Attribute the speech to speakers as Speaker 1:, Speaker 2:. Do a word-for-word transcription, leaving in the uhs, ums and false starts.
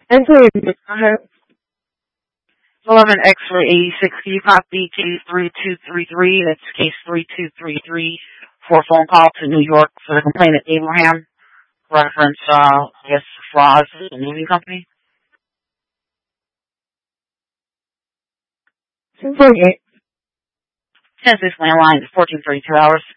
Speaker 1: Enter uh,
Speaker 2: eleven X-ray eighty-six. Can you copy case three two three three? That's case three two three three for a phone call to New York for the complainant Abraham. Reference, uh, I guess, Frost, the moving company.
Speaker 1: two forty-eight.
Speaker 2: ten six landline, fourteen thirty-two hours.